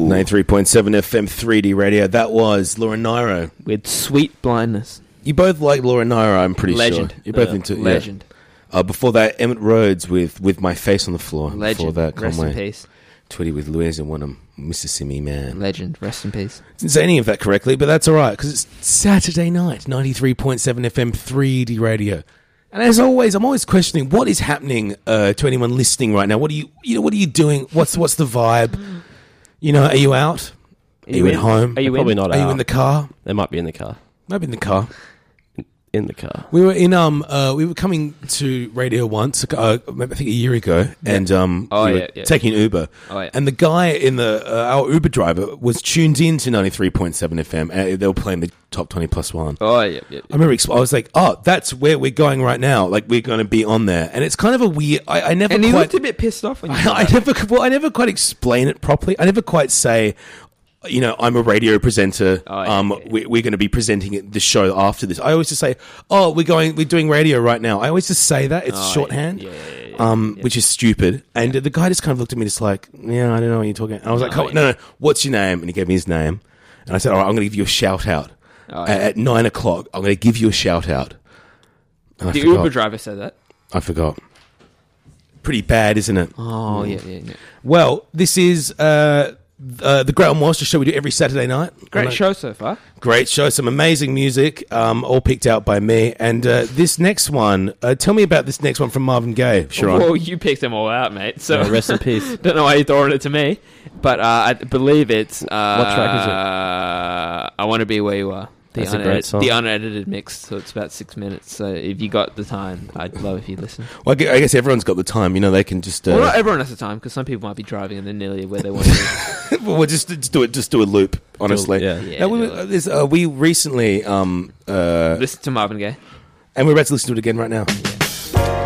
93.7 FM 3D radio. That was Laura Nyro. With Sweet Blindness. You both like Laura Nyro, I'm pretty Legend. sure. You're both into Legend. Before that, Emmett Rhodes with My Face on the Floor. Legend. Before that, Rest Conway in peace. Twitty with Louisa Wanham, Mississippi Man. Legend. Rest in peace. Didn't say any of that correctly, but that's all right because it's Saturday night, 93.7 FM 3D radio. And as always, I'm always questioning what is happening to anyone listening right now. What are you doing? What's the vibe? Are you out? Are you at home? Are you probably not out. Are you in the car? They might be in the car. Maybe in the car. In the car. We were in we were coming to radio once, I think a year ago, and we were taking Uber. And the guy in our Uber driver was tuned in to 93.7 FM, and they were playing the Top 20 Plus One. I remember I was like, oh, that's where we're going right now. Like, we're going to be on there. And it's kind of a weird... I never and quite... he looked a bit pissed off when you I never quite explain it properly. I never quite say... I'm a radio presenter. We're going to be presenting the show after this. I always just say, we're doing radio right now. I always just say that. It's shorthand, which is stupid. And the guy just kind of looked at me just like, I don't know what you're talking about. And I was like, no, what's your name? And he gave me his name. And I said, all right, I'm going to give you a shout out. At 9 o'clock, I'm going to give you a shout out. And the Uber driver said that? I forgot. Pretty bad, isn't it? Oh, yeah. Well, this is... the Great Monster show we do every Saturday night. Great show so far. Great show, some amazing music, all picked out by me. And this next one, tell me about this next one from Marvin Gaye, Sharon. Well, you picked them all out, mate. So rest in peace. Don't know why you're throwing it to me, but I believe it's... what track is it? I Want to Be Where You Are. That's a great song. The unedited mix, so it's about 6 minutes. So if you got the time, I'd love if you listen. Well, I guess everyone's got the time. They can just... Well, not everyone has the time, because some people might be driving and they're nearly where they want to be. Well, we'll just do a loop, honestly. We recently... listen to Marvin Gaye. And we're about to listen to it again right now. Yeah.